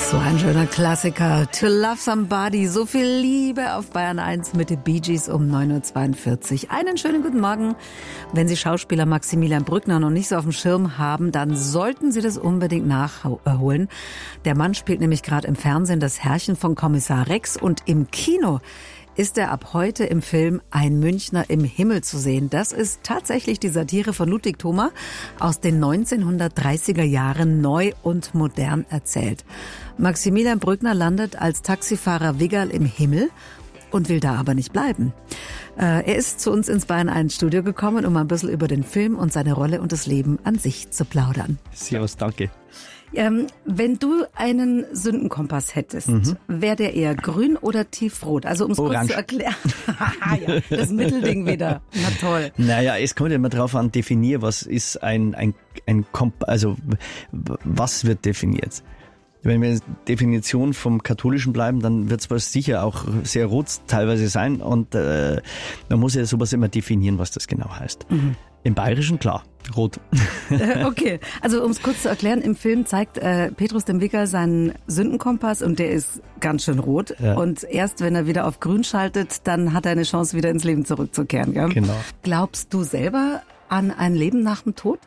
So ein schöner Klassiker. To Love Somebody. So viel Liebe auf Bayern 1 mit den Bee Gees um 9.42 Uhr. Einen schönen guten Morgen. Wenn Sie Schauspieler Maximilian Brückner noch nicht so auf dem Schirm haben, dann sollten Sie das unbedingt nachholen. Der Mann spielt nämlich gerade im Fernsehen das Herrchen von Kommissar Rex und im Kino ist er ab heute im Film Ein Münchner im Himmel zu sehen. Das ist tatsächlich die Satire von Ludwig Thoma aus den 1930er Jahren neu und modern erzählt. Maximilian Brückner landet als Taxifahrer Wiggerl im Himmel und will da aber nicht bleiben. Er ist zu uns ins Bayern 1 Studio gekommen, um ein bisschen über den Film und seine Rolle und das Leben an sich zu plaudern. Servus, danke. Wenn du einen Sündenkompass hättest, wäre der eher grün oder tiefrot? Also um es kurz zu erklären. Ja, das Mittelding wieder. Na toll. Naja, es kommt immer drauf an, definier, was ist ein Kompass, also was wird definiert? Wenn wir in der Definition vom Katholischen bleiben, dann wird es sicher auch sehr rot teilweise sein und man muss ja sowas immer definieren, was das genau heißt. Im Bayerischen, klar, rot. Okay, also um es kurz zu erklären, im Film zeigt Petrus dem Wiggerl seinen Sündenkompass und der ist ganz schön rot. Ja. Und erst wenn er wieder auf grün schaltet, dann hat er eine Chance, wieder ins Leben zurückzukehren. Gell? Genau. Glaubst du selber an ein Leben nach dem Tod?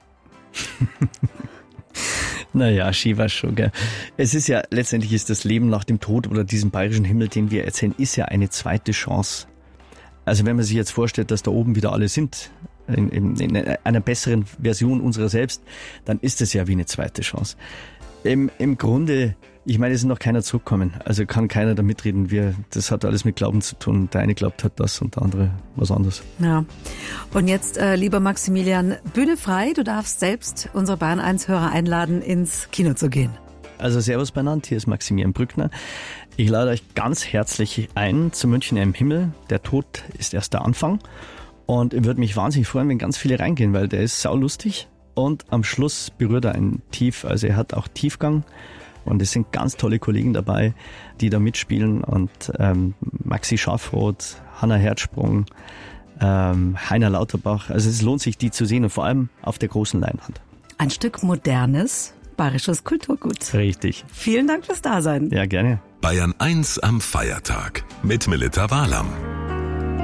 Naja, Shiva schon, gell. Es ist ja, letztendlich ist das Leben nach dem Tod oder diesem bayerischen Himmel, den wir erzählen, ist ja eine zweite Chance. Also wenn man sich jetzt vorstellt, dass da oben wieder alle sind, in einer besseren Version unserer selbst, dann ist es ja wie eine zweite Chance. Im Grunde, ich meine, es ist noch keiner zurückgekommen, also kann keiner da mitreden. Das hat alles mit Glauben zu tun. Der eine glaubt halt das und der andere was anderes. Ja. Und jetzt, lieber Maximilian, Bühne frei. Du darfst selbst unsere Bayern 1-Hörer einladen, ins Kino zu gehen. Also servus beieinander, hier ist Maximilian Brückner. Ich lade euch ganz herzlich ein zu München im Himmel. Der Tod ist erst der Anfang. Und ich würde mich wahnsinnig freuen, wenn ganz viele reingehen, weil der ist saulustig. Und am Schluss berührt er einen tief, also er hat auch Tiefgang. Und es sind ganz tolle Kollegen dabei, die da mitspielen. Und Maxi Schafroth, Hanna Herzsprung, Heiner Lauterbach. Also es lohnt sich, die zu sehen und vor allem auf der großen Leinwand. Ein Stück modernes bayerisches Kulturgut. Richtig. Vielen Dank fürs Dasein. Ja, gerne. Bayern 1 am Feiertag mit Melitta Wahlam.